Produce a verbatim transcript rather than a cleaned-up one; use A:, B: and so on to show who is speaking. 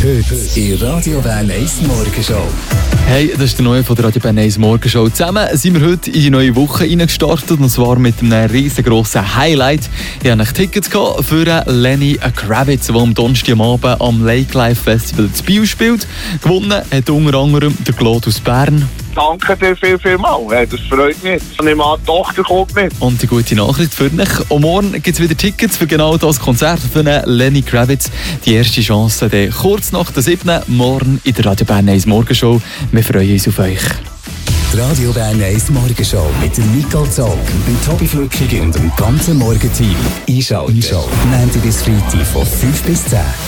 A: Heute in Radio Bern eins Morgenshow.
B: Hey, das ist der neue von der Radio Bern eins Morgenshow. Zusammen sind wir heute in die neue Woche reingestartet, und zwar mit einem riesengroßen Highlight. Ich hatte Tickets für Lenny Kravitz, der am Donnerstagabend am Lake Life Festival zu Biel spielt. Gewonnen hat unter anderem der Claude aus Bern.
C: Danke dir viel, viel mal. Das freut mich. Und ich meine, die Tochter kommt mit.
B: Und die gute Nachricht für dich: am Morgen gibt es wieder Tickets für genau das Konzert von Lenny Kravitz. Die erste Chance dann kurz nach der siebten morgen in der Radio Bern eins Morgenshow. Wir freuen uns auf euch.
A: Die Radio Bern eins Morgenshow mit dem Nicole Zog, dem Tobi Flückig und dem ganzen Morgenteam. Einschalten. Einschalten. Montag bis Freitag von fünf bis zehn.